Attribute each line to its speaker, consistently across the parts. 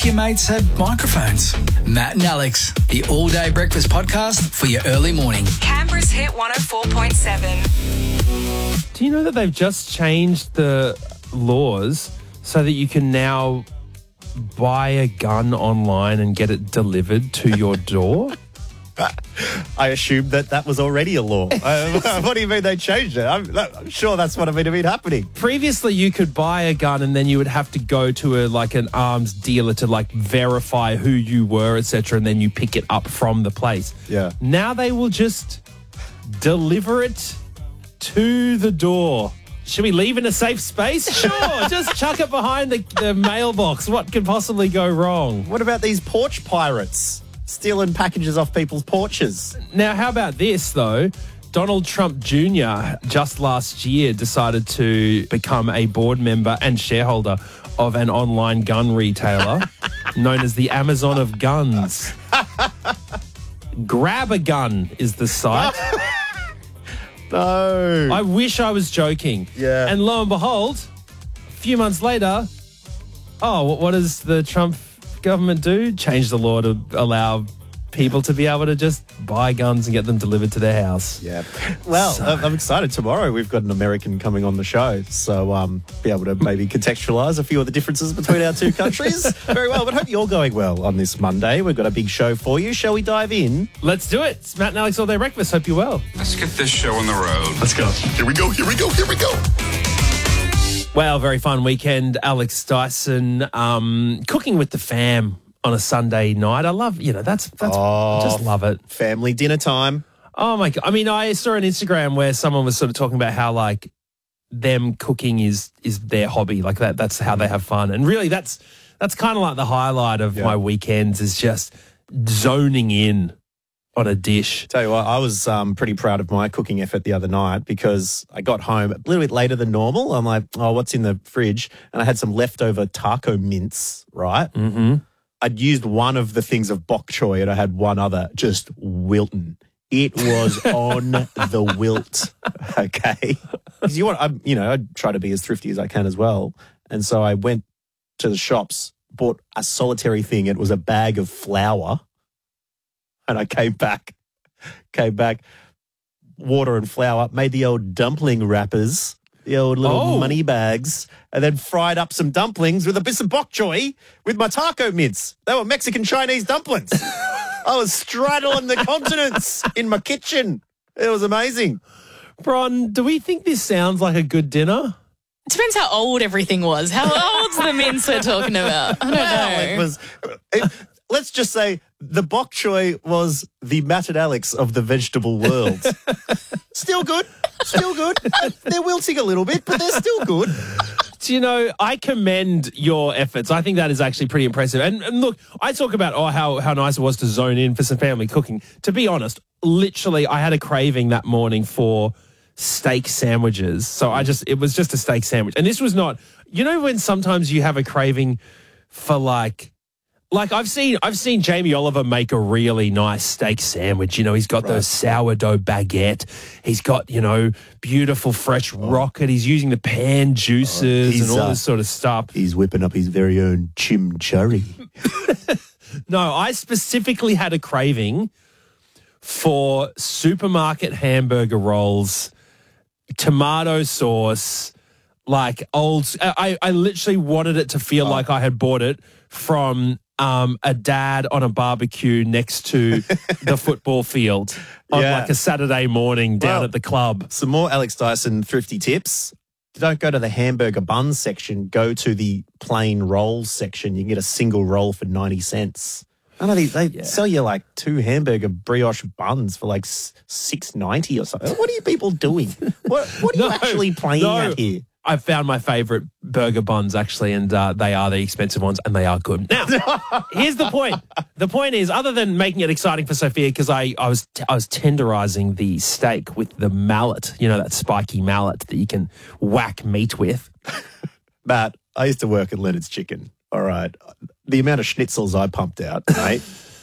Speaker 1: your mates had microphones. Matt and Alex, the all-day breakfast podcast for your early morning.
Speaker 2: Canberra's Hit 104.7.
Speaker 3: Do you know that they've just changed the laws so that you can now buy a gun online and get it delivered to your door?
Speaker 4: I assumed that was already a law. What do you mean they changed it? I'm sure that's what had been happening.
Speaker 3: Previously, you could buy a gun and then you would have to go to an arms dealer to verify who you were, etc., and then you pick it up from the place.
Speaker 4: Yeah.
Speaker 3: Now they will just deliver it to the door. Should we leave in a safe space? Sure, just chuck it behind the mailbox. What could possibly go wrong?
Speaker 4: What about these porch pirates stealing packages off people's porches?
Speaker 3: Now, how about this, though? Donald Trump Jr. just last year decided to become a board member and shareholder of an online gun retailer known as the Amazon of Guns. Grab a Gun is the site.
Speaker 4: No.
Speaker 3: I wish I was joking.
Speaker 4: Yeah.
Speaker 3: And lo and behold, a few months later, what does the Trump government do? Change the law to allow people to be able to just buy guns and get them delivered to their house.
Speaker 4: Yeah. Well, I'm excited. Tomorrow we've got an American coming on the show, so be able to maybe contextualise a few of the differences between our two countries. Very well, but hope you're going well on this Monday. We've got a big show for you. Shall we dive in?
Speaker 3: Let's do it. It's Matt and Alex All Day Breakfast. Hope you're well.
Speaker 5: Let's get this show on the road.
Speaker 6: Let's go. Here we go.
Speaker 3: Well, very fun weekend. Alex Dyson cooking with the fam on a Sunday night. I love, I just love it.
Speaker 4: Family dinner time.
Speaker 3: Oh my God. I mean, I saw on Instagram where someone was sort of talking about how them cooking is their hobby. That's how they have fun. And really that's kind of the highlight of my weekends is just zoning in on a dish.
Speaker 4: Tell you what, I was pretty proud of my cooking effort the other night because I got home a little bit later than normal. I'm like, what's in the fridge? And I had some leftover taco mince, right?
Speaker 3: Mm-hmm.
Speaker 4: I'd used one of the things of bok choy and I had one other, just wilting. It was on the wilt, okay? Because I try to be as thrifty as I can as well. And so I went to the shops, bought a solitary thing. It was a bag of flour. And I came back, water and flour, made the old dumpling wrappers, the old little money bags, and then fried up some dumplings with a bit of bok choy with my taco mince. They were Mexican Chinese dumplings. I was straddling the continents in my kitchen. It was amazing.
Speaker 3: Bron, do we think this sounds like a good dinner?
Speaker 7: It depends how old everything was. How old's the mince we're talking about? I don't know.
Speaker 4: Let's just say the bok choy was the Matt and Alex of the vegetable world. Still good. They're wilting a little bit, but they're still good.
Speaker 3: Do I commend your efforts. I think that is actually pretty impressive. And look, I talk about how nice it was to zone in for some family cooking. To be honest, literally, I had a craving that morning for steak sandwiches. So it was just a steak sandwich. And this was not, when sometimes you have a craving for I've seen Jamie Oliver make a really nice steak sandwich. He's got those sourdough baguette. He's got, beautiful fresh rocket. He's using the pan juices and all this sort of stuff.
Speaker 4: He's whipping up his very own chimichurri.
Speaker 3: No, I specifically had a craving for supermarket hamburger rolls, tomato sauce, I literally wanted it to feel like I had bought it from a dad on a barbecue next to the football field on a Saturday morning down at the club.
Speaker 4: Some more Alex Dyson thrifty tips. Don't go to the hamburger buns section. Go to the plain rolls section. You can get a single roll for 90 cents. I know they sell you 2 hamburger brioche buns for $6.90 or something. What are you people doing? What are you actually playing at here?
Speaker 3: I've found my favourite burger buns, actually, and they are the expensive ones, and they are good. Now, here's the point. The point is, other than making it exciting for Sophia, because I was tenderising the steak with the mallet, that spiky mallet that you can whack meat with.
Speaker 4: Matt, I used to work at Leonard's Chicken, all right? The amount of schnitzels I pumped out, mate,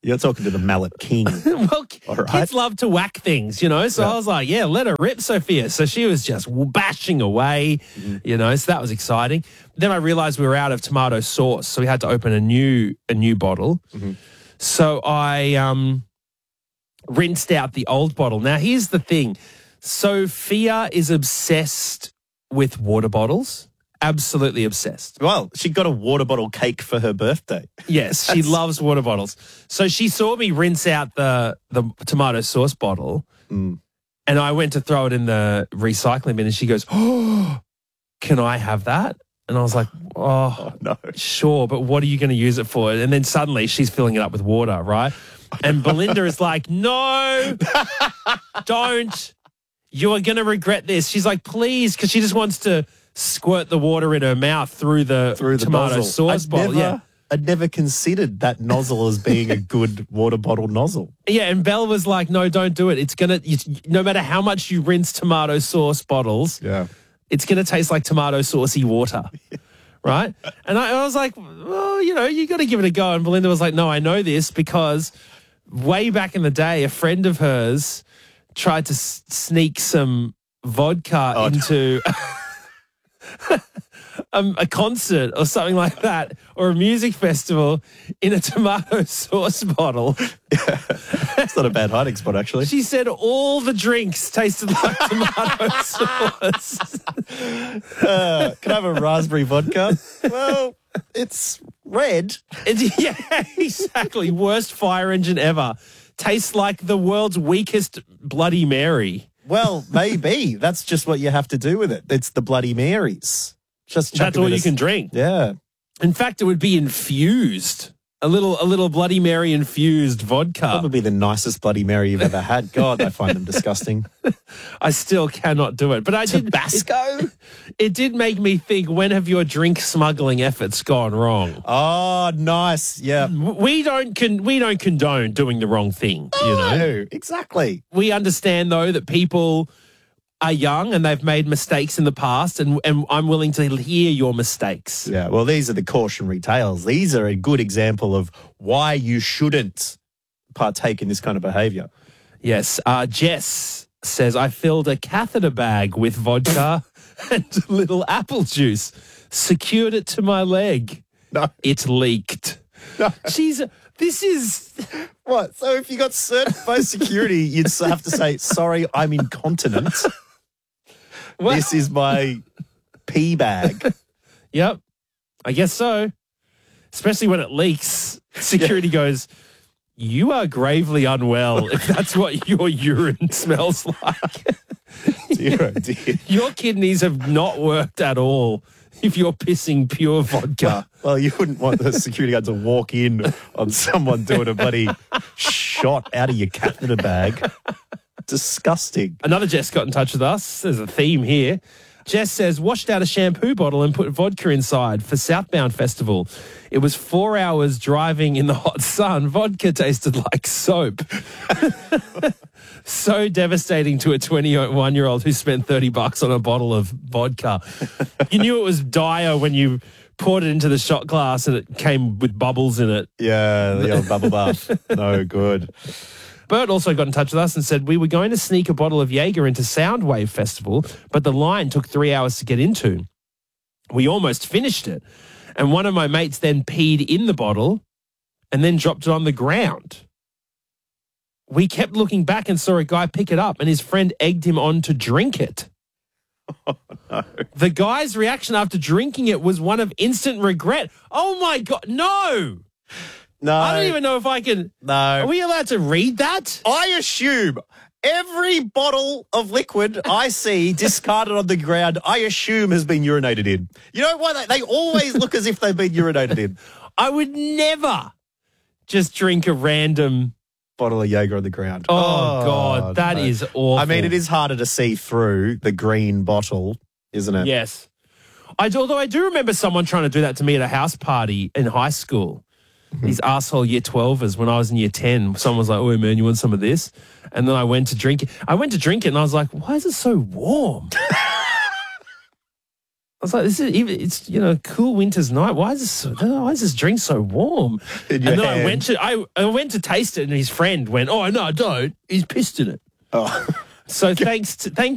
Speaker 4: You're talking to the mallet king.
Speaker 3: Well,
Speaker 4: All right.
Speaker 3: kids love to whack things, you know. So I was like, yeah, let her rip, Sophia. So she was just bashing away, you know. So that was exciting. Then I realized we were out of tomato sauce, so we had to open a new bottle. So I rinsed out the old bottle. Now, here's the thing. Sophia is obsessed with water bottles. Absolutely obsessed.
Speaker 4: Well, she got a water bottle cake for her birthday.
Speaker 3: Yes, she loves water bottles. So she saw me rinse out the tomato sauce bottle and I went to throw it in the recycling bin and she goes, oh, can I have that? And I was like, oh,
Speaker 4: no.
Speaker 3: Sure, but what are you going to use it for? And then suddenly she's filling it up with water, right? And Belinda is like, no, don't. You are going to regret this. She's like, please, because she just wants to squirt the water in her mouth through the tomato
Speaker 4: nozzle.
Speaker 3: sauce bottle.
Speaker 4: I'd never considered that nozzle as being a good water bottle nozzle.
Speaker 3: Yeah, and Belle was like, no, don't do it. It's going to, no matter how much you rinse tomato sauce bottles, it's going to taste like tomato saucy water. Right? And I was like, well, you know, you got to give it a go. And Belinda was like, no, I know this because way back in the day, a friend of hers tried to sneak some vodka into a concert or something like that, or a music festival in a tomato sauce bottle.
Speaker 4: It's not a bad hiding spot, actually.
Speaker 3: She said all the drinks tasted like tomato sauce.
Speaker 4: Can I have a raspberry vodka? Well, it's red.
Speaker 3: Yeah, exactly. Worst fire engine ever. Tastes like the world's weakest Bloody Mary.
Speaker 4: Well, maybe. That's just what you have to do with it. It's the Bloody Marys. Just chuck
Speaker 3: That's all you can drink.
Speaker 4: Yeah.
Speaker 3: In fact, it would be infused. A little Bloody Mary infused vodka.
Speaker 4: Probably the nicest Bloody Mary you've ever had. God, I find them disgusting.
Speaker 3: I still cannot do it. But I did.
Speaker 4: Tabasco?
Speaker 3: It did make me think, when have your drink smuggling efforts gone wrong?
Speaker 4: Oh, nice. Yeah.
Speaker 3: We don't condone doing the wrong thing, you know.
Speaker 4: No, exactly.
Speaker 3: We understand, though, that people are young and they've made mistakes in the past, and I'm willing to hear your mistakes.
Speaker 4: Yeah, well, these are the cautionary tales. These are a good example of why you shouldn't partake in this kind of behaviour.
Speaker 3: Yes. Jess says, I filled a catheter bag with vodka and a little apple juice, secured it to my leg.
Speaker 4: No.
Speaker 3: It leaked.
Speaker 4: No.
Speaker 3: This is...
Speaker 4: What? So if you got certified by security, you'd have to say, sorry, I'm incontinent.
Speaker 3: Well,
Speaker 4: this is my pee bag.
Speaker 3: Yep. I guess so. Especially when it leaks. Security goes, you are gravely unwell if that's what your urine smells like.
Speaker 4: Dear, oh dear.
Speaker 3: Your kidneys have not worked at all if you're pissing pure vodka.
Speaker 4: Well, you wouldn't want the security guard to walk in on someone doing a bloody shot out of your catheter bag. Disgusting.
Speaker 3: Another Jess got in touch with us. There's a theme here. Jess says, washed out a shampoo bottle and put vodka inside for Southbound Festival. It was 4 hours driving in the hot sun. Vodka tasted like soap. So devastating to a 21-year-old who spent $30 on a bottle of vodka. You knew it was dire when you poured it into the shot glass and it came with bubbles in it.
Speaker 4: Yeah, the old bubble bath. No good.
Speaker 3: Bert also got in touch with us and said, we were going to sneak a bottle of Jaeger into Soundwave Festival, but the line took 3 hours to get into. We almost finished it. And one of my mates then peed in the bottle and then dropped it on the ground. We kept looking back and saw a guy pick it up and his friend egged him on to drink it.
Speaker 4: Oh, no.
Speaker 3: The guy's reaction after drinking it was one of instant regret. Oh, my God. No.
Speaker 4: No.
Speaker 3: I don't even know if I can.
Speaker 4: No.
Speaker 3: Are we allowed to read that?
Speaker 4: I assume every bottle of liquid I see discarded on the ground, I assume has been urinated in. You know why? They always look as if they've been urinated in.
Speaker 3: I would never just drink a random
Speaker 4: bottle of Jaeger on the ground.
Speaker 3: Oh God, that is awful.
Speaker 4: I mean, it is harder to see through the green bottle, isn't it?
Speaker 3: Yes. Although I do remember someone trying to do that to me at a house party in high school. These asshole year 12ers when I was in year 10. Someone was like, oh, man, you want some of this? And then I went to drink it. And I was like, why is it so warm? was like, it's a cool winter's night. Why is this drink so warm? And then I went to taste it, and his friend went, "Oh no, don't. He's pissed in it."
Speaker 4: Oh.
Speaker 3: So thank